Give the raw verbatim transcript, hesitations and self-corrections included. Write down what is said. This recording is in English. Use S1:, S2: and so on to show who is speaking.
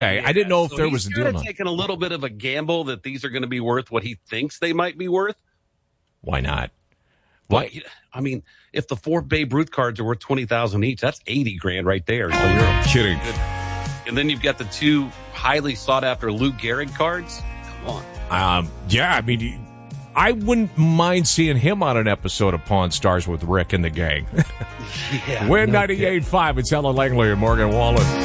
S1: Okay,
S2: Yeah,
S1: I didn't know if
S2: so
S1: there
S2: he's
S1: was a deal.
S2: kinda
S1: On.
S2: taking a little bit of a gamble that these are going to be worth what he thinks they might be worth.
S1: Why not? Why?
S2: But, I mean, if the four Babe Ruth cards are worth twenty thousand each, that's eighty grand right there.
S1: Oh, you're kidding.
S2: And then you've got the two highly sought after Lou Gehrig cards. Come on.
S1: Um, yeah, I mean, I wouldn't mind seeing him on an episode of Pawn Stars with Rick and the gang.
S2: Yeah,
S1: Win
S2: no
S1: ninety-eight point five. It's Ellen Langley and Morgan Wallen.